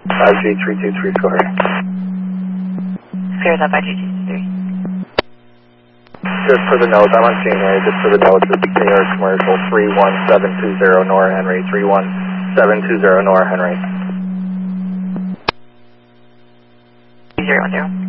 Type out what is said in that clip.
5G323 square. Clear that 5G323. Just for the notes, I'm on January, just for the notes, it's New York Commercial 31720 Nora Henry, 31720 Nora Henry. 010.